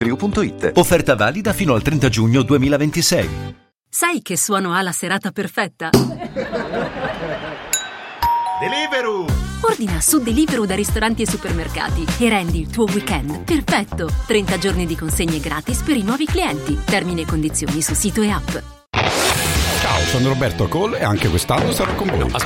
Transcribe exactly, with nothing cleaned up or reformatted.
punto it. Offerta valida fino al trenta giugno duemilaventisei. Sai che suono ha la serata perfetta? Deliveroo! Ordina su Deliveroo da ristoranti e supermercati e rendi il tuo weekend perfetto. trenta giorni di consegne gratis per i nuovi clienti. Termini e condizioni su sito e app. Ciao, sono Roberto Cole e anche quest'anno sarò con voi.